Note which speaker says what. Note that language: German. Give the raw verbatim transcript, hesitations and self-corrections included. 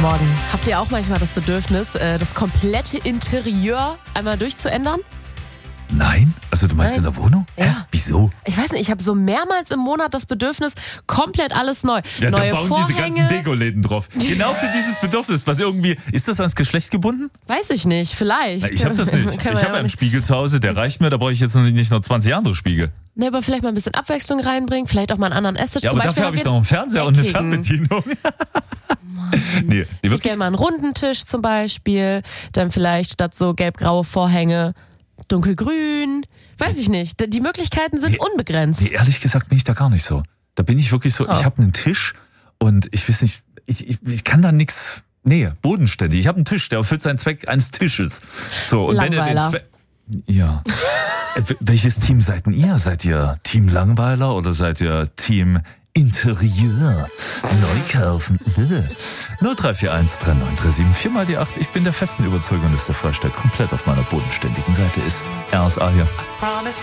Speaker 1: Morgen. Habt ihr auch manchmal das Bedürfnis, das komplette Interieur einmal durchzuändern?
Speaker 2: Nein? Also du meinst
Speaker 1: Nein.
Speaker 2: in der Wohnung?
Speaker 1: Ja.
Speaker 2: Hä? Wieso?
Speaker 1: Ich weiß nicht, ich habe so mehrmals im Monat das Bedürfnis, komplett alles neu.
Speaker 2: Ja,
Speaker 1: Neue
Speaker 2: da bauen
Speaker 1: Vorhänge.
Speaker 2: diese ganzen Dekoläden drauf. Genau für dieses Bedürfnis, was irgendwie, ist das ans Geschlecht gebunden?
Speaker 1: Weiß ich nicht, vielleicht.
Speaker 2: Na, ich habe das nicht. Ich
Speaker 1: Können wir
Speaker 2: habe
Speaker 1: ja
Speaker 2: einen Spiegel zu Hause, der reicht mir, da brauche ich jetzt noch nicht noch zwanzig andere Spiegel.
Speaker 1: Ne, aber vielleicht mal ein bisschen Abwechslung reinbringen, vielleicht auch mal einen anderen Esstisch.
Speaker 2: Ja,
Speaker 1: Zum
Speaker 2: aber
Speaker 1: Beispiel
Speaker 2: dafür habe ich
Speaker 1: wir
Speaker 2: noch einen Fernseher und eine
Speaker 1: eckigen.
Speaker 2: Fernbedienung. nee,
Speaker 1: Ich
Speaker 2: wirklich.
Speaker 1: gerne mal einen runden Tisch zum Beispiel, dann vielleicht statt so gelb-graue Vorhänge dunkelgrün. Weiß ich nicht. Die Möglichkeiten sind
Speaker 2: Nee,
Speaker 1: unbegrenzt.
Speaker 2: Nee, ehrlich gesagt bin ich da gar nicht so. Da bin ich wirklich so,
Speaker 1: Oh.
Speaker 2: ich habe einen Tisch und ich weiß nicht, ich, ich, ich kann da nix. Nee, bodenständig. Ich habe einen Tisch, der erfüllt seinen Zweck eines Tisches. So, und wenn er den
Speaker 1: Langweiler.
Speaker 2: Zweck. Ja. Äh, w- Welches Team seid denn ihr? Seid ihr Team Langweiler oder seid ihr Team Interieur? Neu kaufen. null drei vier eins drei neun drei sieben vier mal die acht. Ich bin der festen Überzeugung, dass der Freistaat komplett auf meiner bodenständigen Seite ist. R S A hier.
Speaker 3: Promise